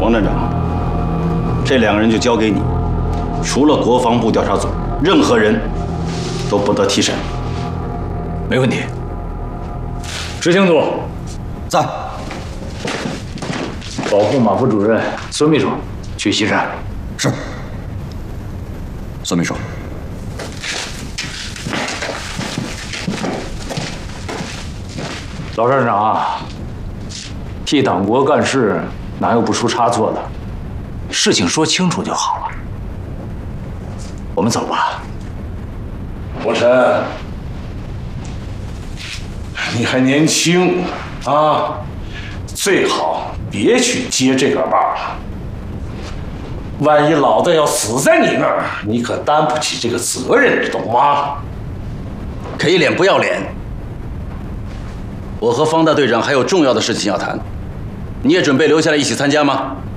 王站长，这2个人就交给你，除了国防部调查组，任何人都不得提审。 没问题。执行组在。 保护马副主任孙秘书去西站。 是。孙秘书。 老站长啊，替党国干事哪有不出差错的？事情说清楚就好了。我们走吧。 国臣，你还年轻啊，最好别去接这个把了。万一老的要死在你那儿，你可担不起这个责任，你懂吗？ 可一脸不要脸！我和方大队长还有重要的事情要谈，你也准备留下来一起参加吗？